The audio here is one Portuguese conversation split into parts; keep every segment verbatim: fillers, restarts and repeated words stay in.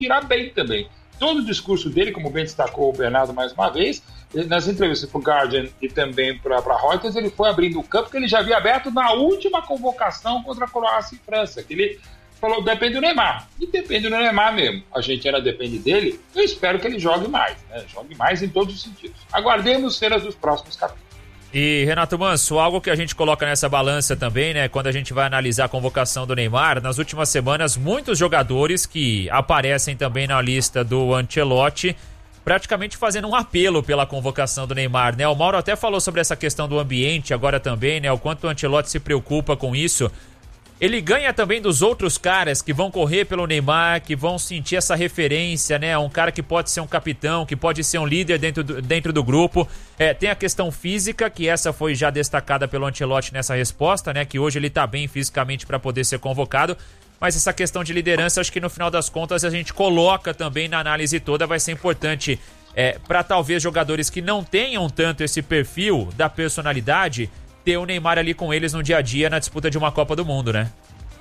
tirar bem também. Todo o discurso dele, como bem destacou o Bernardo mais uma vez, nas entrevistas para o Guardian e também para a Reuters, ele foi abrindo o campo que ele já havia aberto na última convocação contra a Croácia e França, que ele falou, depende do Neymar. E depende do Neymar mesmo. A Argentina depende dele. Eu espero que ele jogue mais, né? Jogue mais em todos os sentidos. Aguardemos cenas dos próximos capítulos. E, Renato Manso, algo que a gente coloca nessa balança também, né, quando a gente vai analisar a convocação do Neymar, nas últimas semanas, muitos jogadores que aparecem também na lista do Ancelotti, praticamente fazendo um apelo pela convocação do Neymar, né? O Mauro até falou sobre essa questão do ambiente agora também, né, o quanto o Ancelotti se preocupa com isso. Ele ganha também dos outros caras que vão correr pelo Neymar, que vão sentir essa referência, né? Um cara que pode ser um capitão, que pode ser um líder dentro do, dentro do grupo. É, tem a questão física, que essa foi já destacada pelo Ancelotti nessa resposta, né? Que hoje ele tá bem fisicamente para poder ser convocado. Mas essa questão de liderança, acho que no final das contas a gente coloca também na análise toda, vai ser importante é, para talvez jogadores que não tenham tanto esse perfil da personalidade, ter o Neymar ali com eles no dia a dia na disputa de uma Copa do Mundo, né?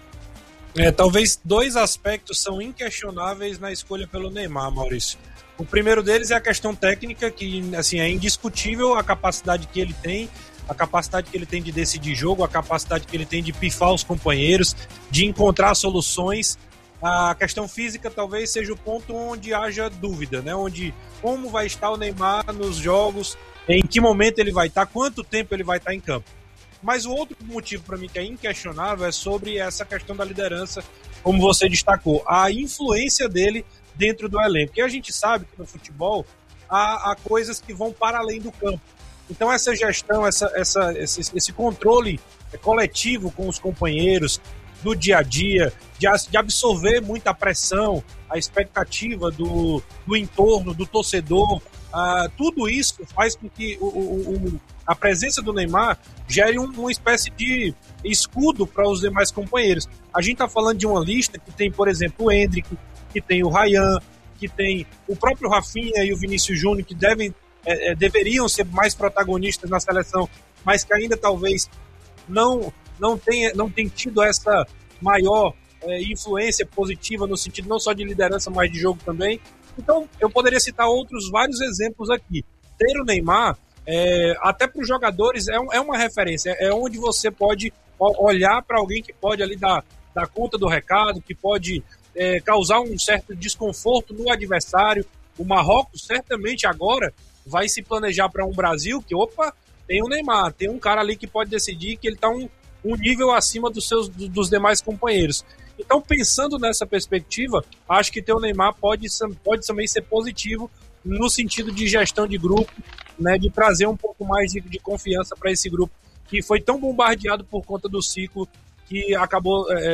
É, talvez dois aspectos são inquestionáveis na escolha pelo Neymar, Maurício. O primeiro deles é a questão técnica, que assim, é indiscutível a capacidade que ele tem, a capacidade que ele tem de decidir jogo, a capacidade que ele tem de pifar os companheiros, de encontrar soluções. A questão física talvez seja o ponto onde haja dúvida, né? Onde como vai estar o Neymar nos jogos, em que momento ele vai estar, quanto tempo ele vai estar em campo. Mas o outro motivo para mim que é inquestionável é sobre essa questão da liderança, como você destacou, a influência dele dentro do elenco. Porque a gente sabe que no futebol há, há coisas que vão para além do campo. Então essa gestão, essa, essa, esse, esse controle coletivo com os companheiros, do dia a dia, de, de absorver muita pressão, a expectativa do, do entorno, do torcedor, Uh, tudo isso faz com que o, o, o, a presença do Neymar gere um, uma espécie de escudo para os demais companheiros. A gente está falando de uma lista que tem, por exemplo, o Endrick, que tem o Ryan, que tem o próprio Rafinha e o Vinícius Júnior, que devem, é, é, deveriam ser mais protagonistas na seleção, mas que ainda talvez não, não, tenha, não tenha tido essa maior é, influência positiva no sentido não só de liderança, mas de jogo também. Então, eu poderia citar outros vários exemplos aqui. Ter o Neymar, é, até para os jogadores, é, um, é uma referência. É onde você pode olhar para alguém que pode ali dar, dar conta do recado, que pode é, causar um certo desconforto no adversário. O Marrocos, certamente, agora vai se planejar para um Brasil que, opa, tem o Neymar, tem um cara ali que pode decidir que ele está um, um nível acima dos, seus, dos demais companheiros. Então, pensando nessa perspectiva, acho que ter o Neymar pode, pode também ser positivo no sentido de gestão de grupo, né, de trazer um pouco mais de, de confiança para esse grupo que foi tão bombardeado por conta do ciclo que acabou é,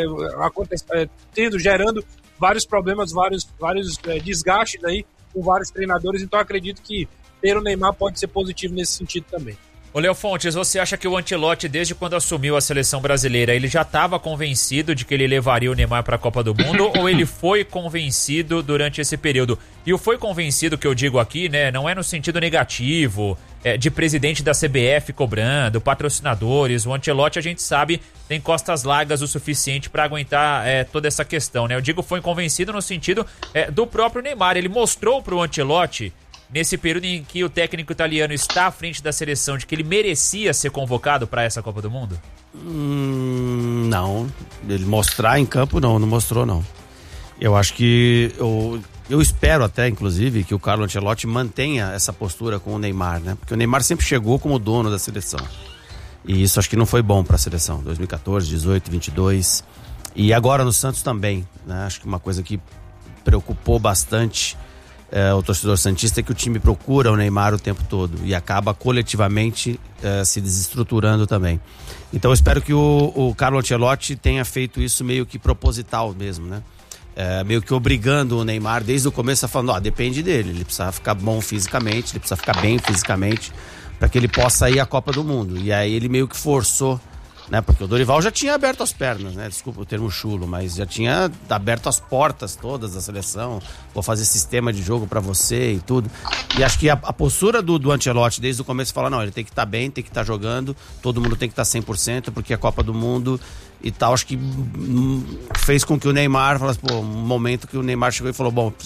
é, tendo, gerando vários problemas, vários, vários é, desgastes aí com vários treinadores. Então, acredito que ter o Neymar pode ser positivo nesse sentido também. Ô Léo Fontes, você acha que o Ancelotti, desde quando assumiu a seleção brasileira, ele já estava convencido de que ele levaria o Neymar para a Copa do Mundo ou ele foi convencido durante esse período? E o foi convencido que eu digo aqui, né, não é no sentido negativo, é, de presidente da C B F cobrando, patrocinadores. O Ancelotti, a gente sabe, tem costas largas o suficiente para aguentar é, toda essa questão, né? Eu digo foi convencido no sentido é, do próprio Neymar. Ele mostrou para o Ancelotti, nesse período em que o técnico italiano está à frente da seleção, de que ele merecia ser convocado para essa Copa do Mundo? Hum, não, ele mostrar em campo não, não mostrou não. Eu acho que, eu, eu espero até inclusive que o Carlo Ancelotti mantenha essa postura com o Neymar, né? Porque o Neymar sempre chegou como dono da seleção. E isso acho que não foi bom para a seleção, dois mil e catorze, dezoito, vinte e dois. E agora no Santos também, né? Acho que uma coisa que preocupou bastante É, o torcedor santista é que o time procura o Neymar o tempo todo e acaba coletivamente é, se desestruturando também. Então eu espero que o, o Carlo Ancelotti tenha feito isso meio que proposital mesmo, né? É, meio que obrigando o Neymar desde o começo a falar, ó, depende dele, ele precisa ficar bom fisicamente, ele precisa ficar bem fisicamente para que ele possa ir à Copa do Mundo. E aí ele meio que forçou Né? Porque o Dorival já tinha aberto as pernas, né? Desculpa o termo chulo, mas já tinha aberto as portas todas da seleção, vou fazer sistema de jogo pra você e tudo. E acho que a, a postura do, do Ancelotti desde o começo fala, não, ele tem que estar tá bem, tem que estar tá jogando, todo mundo tem que estar tá cem por cento, porque é Copa do Mundo e tal. Acho que hum, fez com que o Neymar falasse, pô, um momento que o Neymar chegou e falou, bom,